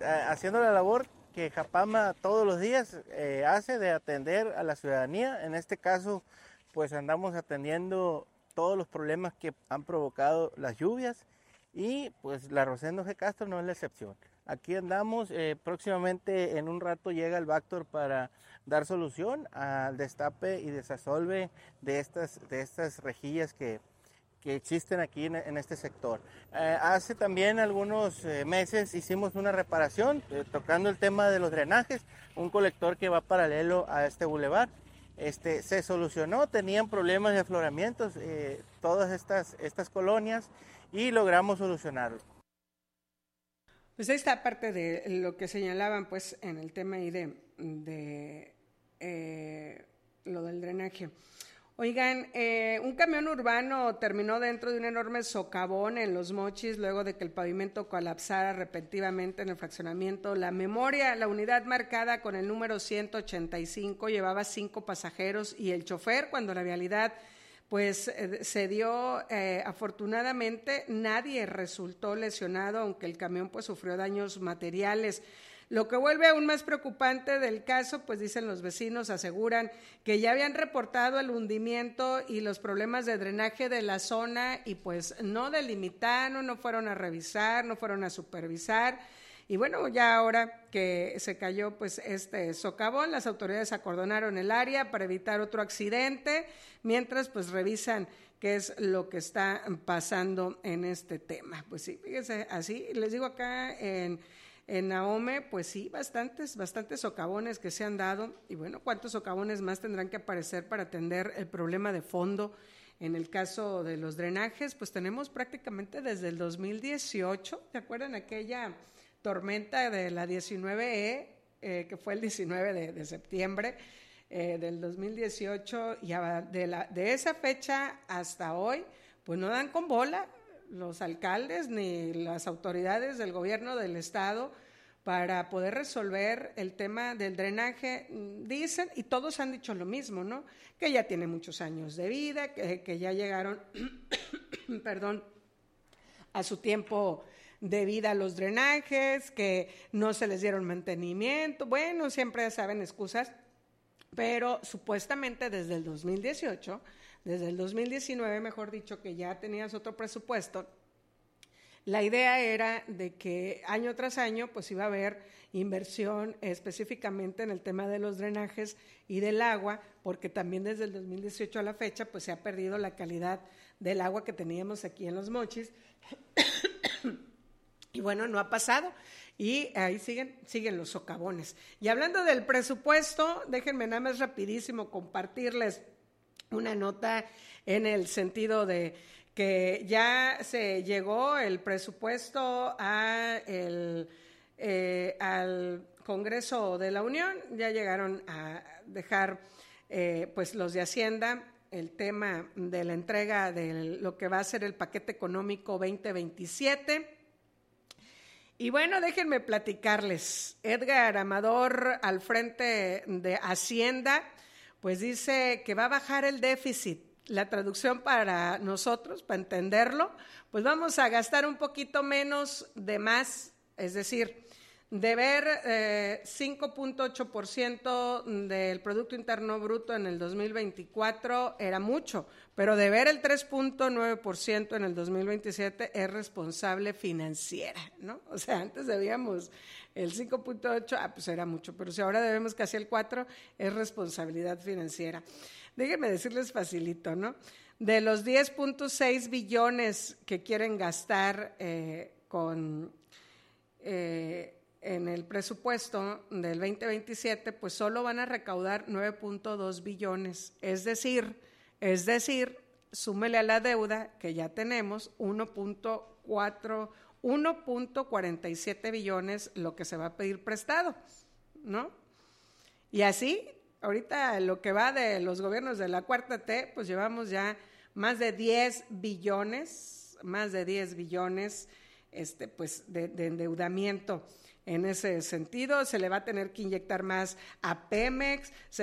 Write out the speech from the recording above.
haciendo la labor que Japama todos los días hace de atender a la ciudadanía. En este caso, pues andamos atendiendo todos los problemas que han provocado las lluvias y pues la Rosendo G. Castro no es la excepción. Aquí andamos, próximamente en un rato llega el Bactor para dar solución al destape y desasolve de estas rejillas que existen aquí en este sector. Hace también algunos meses hicimos una reparación tocando el tema de los drenajes, un colector que va paralelo a este bulevar. Se solucionó, tenían problemas de afloramientos todas estas colonias y logramos solucionarlo. Pues ahí está parte de lo que señalaban pues en el tema ahí de lo del drenaje. Oigan, un camión urbano terminó dentro de un enorme socavón en Los Mochis luego de que el pavimento colapsara repentinamente en el fraccionamiento La Memoria. La unidad marcada con el número 185 llevaba 5 pasajeros y el chofer, cuando la vialidad pues se dio, afortunadamente nadie resultó lesionado, aunque el camión pues sufrió daños materiales. Lo que vuelve aún más preocupante del caso, pues dicen los vecinos, aseguran que ya habían reportado el hundimiento y los problemas de drenaje de la zona y pues no delimitaron, no fueron a revisar, no fueron a supervisar. Y bueno, ya ahora que se cayó pues este socavón, las autoridades acordonaron el área para evitar otro accidente, mientras pues revisan qué es lo que está pasando en este tema. Pues sí, fíjense, así les digo acá en Ahome, pues sí, bastantes socavones que se han dado, y bueno, ¿cuántos socavones más tendrán que aparecer para atender el problema de fondo? En el caso de los drenajes, pues tenemos prácticamente desde el 2018, ¿te acuerdan aquella tormenta de la 19E, que fue el 19 de septiembre del 2018, y de esa fecha hasta hoy, pues no dan con bola los alcaldes ni las autoridades del gobierno del estado para poder resolver el tema del drenaje? Dicen, y todos han dicho lo mismo, ¿no? Que ya tiene muchos años de vida, que ya llegaron, perdón, a su tiempo de vida los drenajes, que no se les dieron mantenimiento. Bueno, siempre saben excusas, pero supuestamente desde el 2018, desde el 2019, mejor dicho, que ya tenías otro presupuesto, la idea era de que año tras año pues iba a haber inversión específicamente en el tema de los drenajes y del agua, porque también desde el 2018 a la fecha pues se ha perdido la calidad del agua que teníamos aquí en Los Mochis. Y bueno, no ha pasado, y ahí siguen los socavones. Y hablando del presupuesto, déjenme nada más rapidísimo compartirles una nota en el sentido de que ya se llegó el presupuesto al Congreso de la Unión, ya llegaron a dejar pues los de Hacienda el tema de la entrega de lo que va a ser el paquete económico 2027. Y bueno, déjenme platicarles. Edgar Amador, al frente de Hacienda, pues dice que va a bajar el déficit. La traducción para nosotros, para entenderlo, pues vamos a gastar un poquito menos de más, es decir, deber 5.8% del Producto Interno Bruto en el 2024 era mucho, pero deber el 3.9% en el 2027 es responsable financiera, ¿no? O sea, antes debíamos el 5.8, pues era mucho, pero si ahora debemos casi el 4, es responsabilidad financiera. Déjenme decirles facilito, ¿no? De los 10.6 billones que quieren gastar en el presupuesto del 2027, pues solo van a recaudar 9.2 billones. Es decir, súmele a la deuda que ya tenemos 1.47 billones lo que se va a pedir prestado, ¿no? Y así, ahorita lo que va de los gobiernos de la cuarta T, pues llevamos ya más de 10 billones, pues de endeudamiento. En ese sentido, se le va a tener que inyectar más a Pemex,